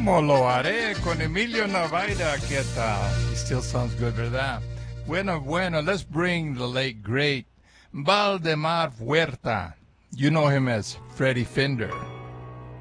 ¿Cómo lo haré con Emilio Navaida? ¿Qué tal? He still sounds good, ¿verdad? Bueno, let's bring the late, great Valdemar Huerta. You know him as Freddie Fender.